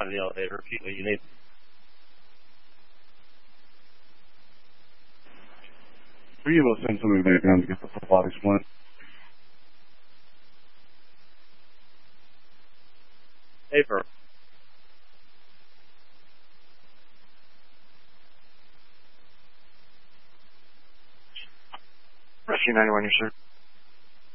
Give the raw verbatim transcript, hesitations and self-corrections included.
out of the elevator. Repeat what you need. Are you able to send somebody back down to get the full body split? Paper. Rescue ninety-one, yes, sir.